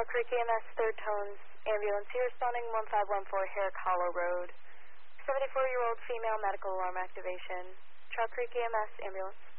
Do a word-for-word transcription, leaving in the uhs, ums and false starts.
Trail Creek E M S, third tones, ambulance. Here responding one five one four Herrick Hollow Road. seventy-four-year-old female, medical alarm activation. Trail Creek E M S, ambulance.